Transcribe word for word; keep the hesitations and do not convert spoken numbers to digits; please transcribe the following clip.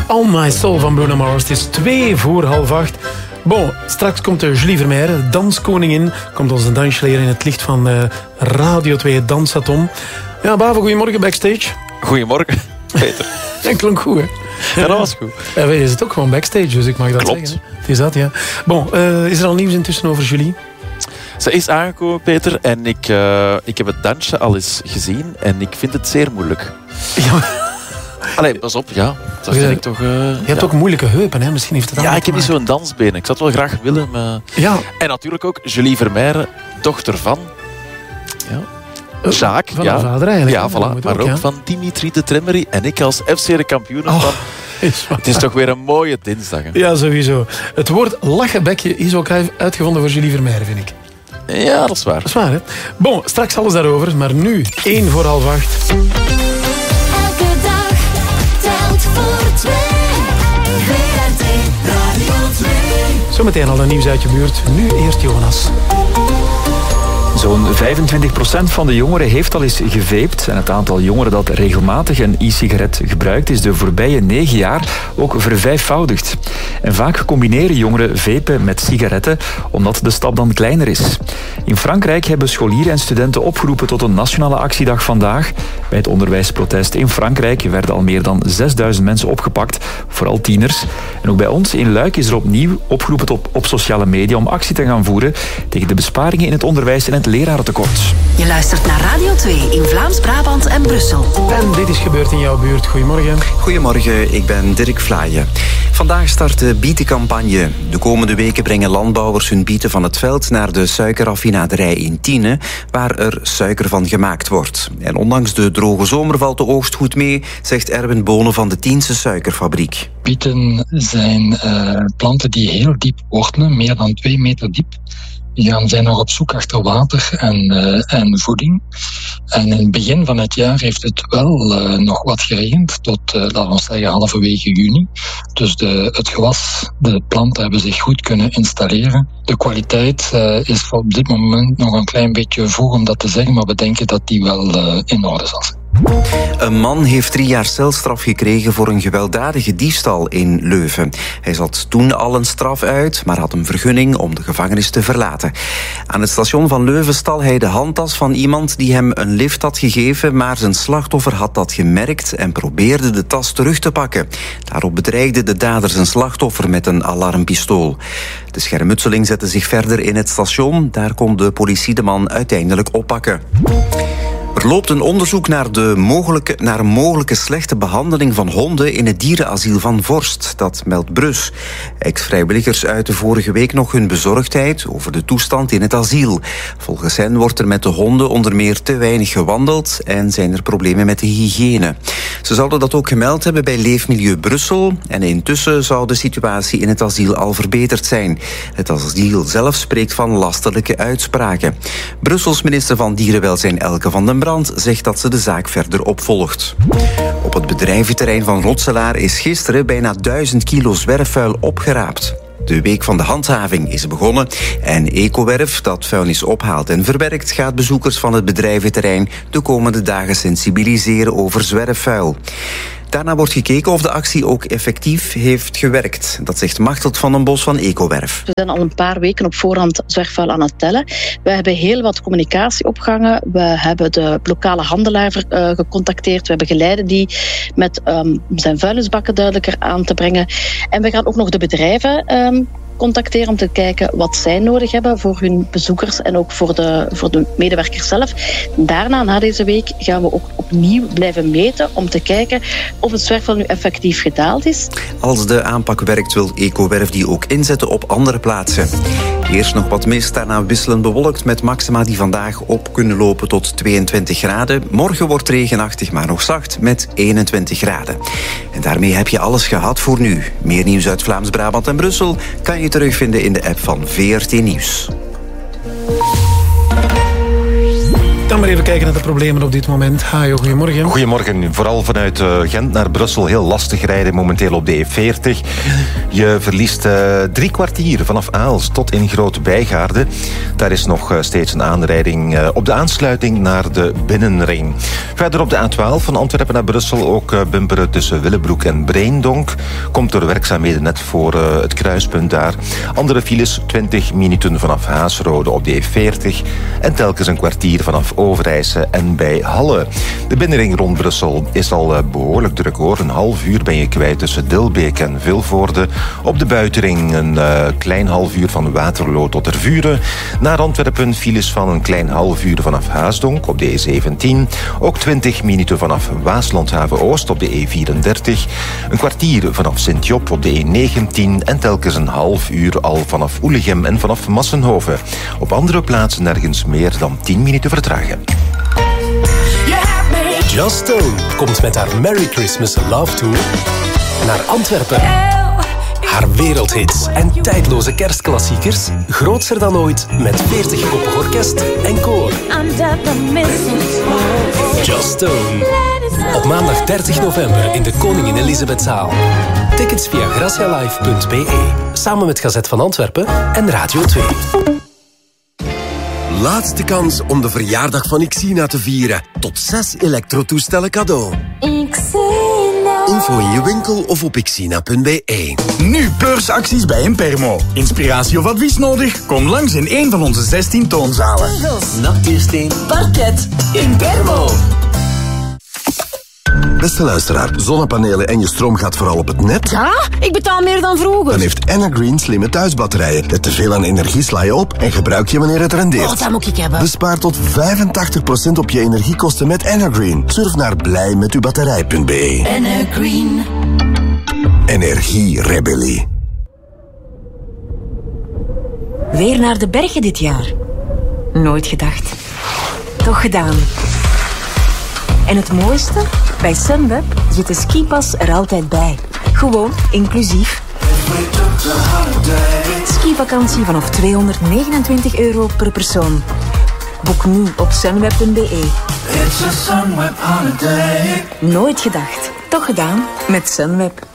All My Soul van Bruno Mars. Het is twee voor half acht. Bon, straks komt de Julie Vermeijren, danskoningin. Komt onze dansje leren in het licht van uh, Radio twee Dansatom. Ja, Bavo, goedemorgen backstage. Goedemorgen, Peter. Dat klonk goed, hè? Ja, dat was goed. Ja, je zit ook gewoon backstage, dus ik mag dat Klopt. zeggen. Het is dat, ja. Bon, uh, is er al nieuws intussen over Julie? Ze is aangekomen, Peter, en ik, uh, ik heb het dansje al eens gezien en ik vind het zeer moeilijk. Ja. Allee, pas op, ja. Dat vind ik toch... Uh, je hebt ja. ook moeilijke heupen, hè? Misschien heeft het Ja, ik heb niet zo'n dansbeen. Ik zou het wel graag willen, maar... Ja. En natuurlijk ook Julie Vermeijren, dochter van... Ja. Jacques, van ja. haar vader eigenlijk. Ja, voilà. Maar ook, ook ja. van Dimitri de Tremmery en ik als F C de kampioen oh, van... Is het is toch weer een mooie dinsdag, hè? Ja, sowieso. Het woord lachenbekje is ook uitgevonden voor Julie Vermeijren, vind ik. Ja, dat is waar. Dat is waar, hè? Bon, straks alles daarover, maar nu één voor half acht. Elke dag telt voor twee. V R T Radio twee. Zometeen al een nieuws uit je buurt. Nu eerst Jonas. Zo'n vijfentwintig procent van de jongeren heeft al eens gevaped. En het aantal jongeren dat regelmatig een e-sigaret gebruikt is de voorbije negen jaar ook vervijfvoudigd. En vaak combineren jongeren vapen met sigaretten, omdat de stap dan kleiner is. In Frankrijk hebben scholieren en studenten opgeroepen tot een nationale actiedag vandaag. Bij het onderwijsprotest in Frankrijk werden al meer dan zesduizend mensen opgepakt, vooral tieners. En ook bij ons in Luik is er opnieuw opgeroepen op, op sociale media om actie te gaan voeren tegen de besparingen in het onderwijs en het lerarentekort. Je luistert naar Radio twee in Vlaams-Brabant en Brussel. En dit is gebeurd in jouw buurt. Goedemorgen. Goedemorgen, ik ben Dirk Vlaaien. Vandaag start de bietencampagne. De komende weken brengen landbouwers hun bieten van het veld naar de suikerraffinaderij in Tiene, waar er suiker van gemaakt wordt. En ondanks de droge zomer valt de oogst goed mee, zegt Erwin Bonen van de Tiense suikerfabriek. Bieten zijn uh, planten die heel diep wortelen, meer dan twee meter diep. Die gaan zijn nog op zoek achter water en, uh, en voeding. En in het begin van het jaar heeft het wel uh, nog wat geregend, tot, uh, laten we zeggen, halverwege juni. Dus de, het gewas, de planten hebben zich goed kunnen installeren. De kwaliteit uh, is op dit moment nog een klein beetje vroeg om dat te zeggen, maar we denken dat die wel uh, in orde zal zijn. Een man heeft drie jaar celstraf gekregen voor een gewelddadige diefstal in Leuven. Hij zat toen al een straf uit, maar had een vergunning om de gevangenis te verlaten. Aan het station van Leuven stal hij de handtas van iemand die hem een lift had gegeven, maar zijn slachtoffer had dat gemerkt en probeerde de tas terug te pakken. Daarop bedreigde de dader zijn slachtoffer met een alarmpistool. De schermutseling zette zich verder in het station. Daar kon de politie de man uiteindelijk oppakken. Er loopt een onderzoek naar, de mogelijke, naar een mogelijke slechte behandeling van honden in het dierenasiel van Vorst. Dat meldt Brus. Ex-vrijwilligers uiten vorige week nog hun bezorgdheid over de toestand in het asiel. Volgens hen wordt er met de honden onder meer te weinig gewandeld en zijn er problemen met de hygiëne. Ze zouden dat ook gemeld hebben bij Leefmilieu Brussel en intussen zou de situatie in het asiel al verbeterd zijn. Het asiel zelf spreekt van lasterlijke uitspraken. Brussels minister van Dierenwelzijn Elke van den Brand zegt dat ze de zaak verder opvolgt. Op het bedrijventerrein van Rotselaar is gisteren bijna duizend kilo zwerfvuil opgeraapt. De week van de handhaving is begonnen en Ecowerf, dat vuilnis ophaalt en verwerkt, gaat bezoekers van het bedrijventerrein de komende dagen sensibiliseren over zwerfvuil. Daarna wordt gekeken of de actie ook effectief heeft gewerkt. Dat zegt Machteld van den Bos van Ecowerf. We zijn al een paar weken op voorhand zwerfvuil aan het tellen. We hebben heel wat communicatie opgehangen. We hebben de lokale handelaar uh, gecontacteerd. We hebben geleiden die met um, zijn vuilnisbakken duidelijker aan te brengen. En we gaan ook nog de bedrijven um, contacteren om te kijken wat zij nodig hebben voor hun bezoekers en ook voor de, voor de medewerkers zelf. Daarna, na deze week, gaan we ook opnieuw blijven meten om te kijken of het zwerfvuil nu effectief gedaald is. Als de aanpak werkt, wil Ecowerf die ook inzetten op andere plaatsen. Eerst nog wat mist, daarna wisselend bewolkt met maxima die vandaag op kunnen lopen tot tweeëntwintig graden. Morgen wordt regenachtig, maar nog zacht met eenentwintig graden. En daarmee heb je alles gehad voor nu. Meer nieuws uit Vlaams-Brabant en Brussel kan je terugvinden in de app van V R T Nieuws. gaan maar even kijken naar de problemen op dit moment. Hajo, goedemorgen. Goedemorgen. Vooral vanuit uh, Gent naar Brussel heel lastig rijden momenteel op de E veertig. Je verliest uh, drie kwartier vanaf Aalst tot in Grote Bijgaarde. Daar is nog uh, steeds een aanrijding uh, op de aansluiting naar de Binnenring. Verder op de A twaalf van Antwerpen naar Brussel ook uh, bumperen tussen Willebroek en Breendonk. Komt door werkzaamheden net voor uh, het kruispunt daar. Andere files twintig minuten vanaf Haasrode op de E veertig en telkens een kwartier vanaf Overijse en bij Halle. De binnenring rond Brussel is al uh, behoorlijk druk hoor. Een half uur ben je kwijt tussen Dilbeek en Vilvoorde. Op de buitenring een uh, klein half uur van Waterloo tot Tervuren. Naar Antwerpen files van een klein half uur vanaf Haasdonk op de E zeventien. Ook twintig minuten vanaf Waaslandhaven-Oost op de E vierendertig. Een kwartier vanaf Sint-Job op de E negentien. En telkens een half uur al vanaf Oelegem en vanaf Massenhoven. Op andere plaatsen nergens meer dan tien minuten vertragen. Just Stone komt met haar Merry Christmas Love Tour naar Antwerpen. Haar wereldhits en tijdloze kerstklassiekers grootser dan ooit met veertig-koppig orkest en koor. Just Stone. Op maandag dertig november in de Koningin Elisabethzaal. Tickets via gracialive punt b e. Samen met Gazet van Antwerpen en Radio twee. Laatste kans om de verjaardag van Xina te vieren. Tot zes elektrotoestellen cadeau. Xina. Info in je winkel of op xina punt b e. Nu beursacties bij Impermo. Inspiratie of advies nodig? Kom langs in een van onze zestien toonzalen. Nachtuursteen. Parket. Impermo. Beste luisteraar, zonnepanelen en je stroom gaat vooral op het net? Ja, ik betaal meer dan vroeger. Dan heeft Energreen slimme thuisbatterijen. Net te veel aan energie sla je op en gebruik je wanneer het rendeert. Oh, dat moet ik hebben. Bespaar tot vijfentachtig procent op je energiekosten met Energreen. Surf naar blij met uw batterij punt b e. Energreen. Energierebellie. Weer naar de bergen dit jaar. Nooit gedacht. Toch gedaan. En het mooiste? Bij Sunweb zit de skipas er altijd bij. Gewoon inclusief. Skivakantie vanaf tweehonderdnegenentwintig euro per persoon. Boek nu op sunweb punt b e. Nooit gedacht. Toch gedaan met Sunweb.